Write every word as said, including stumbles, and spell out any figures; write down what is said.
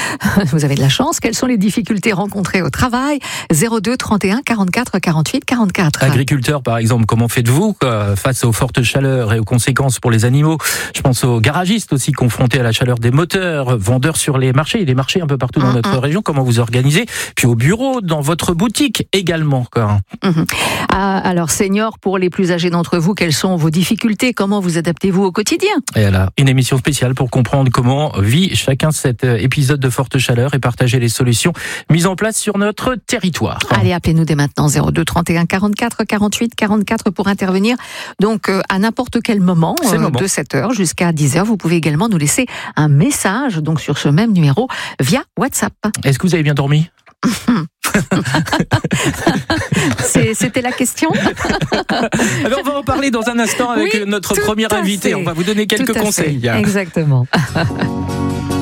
Vous avez de la chance. Quelles sont les difficultés rencontrées au travail? zéro deux trente et un quarante-quatre quarante-huit quarante-quatre. Agriculteur, par exemple, comment faites-vous quoi, face aux fortes chaleurs et aux conséquences pour les animaux? Je pense aux garagistes aussi confrontés à la chaleur des moteurs, vendeurs sur les marchés, des marchés un peu partout dans mmh, notre mmh. région. Comment vous organisez? Puis au bureau, dans votre boutique également. Quoi. Mmh. Ah, alors, senior, pour les plus âgés d'entre vous, quelles sont vos difficultés? Comment vous adaptez-vous au quotidien? Et voilà, une émission spéciale pour comprendre comment vit chacun cet épisode de forte chaleur et partager les solutions mises en place sur notre territoire. Allez, appelez-nous dès maintenant zéro deux trente et un quarante-quatre quarante-huit quarante-quatre pour intervenir. Donc, euh, à n'importe quel moment, euh, moment de sept heures jusqu'à dix heures, vous pouvez également nous laisser un message donc sur ce même numéro via WhatsApp. Est-ce que vous avez bien dormi? C'est, c'était la question. Alors on va en parler dans un instant avec oui, notre premier invité. On va vous donner quelques conseils. Fait. Exactement.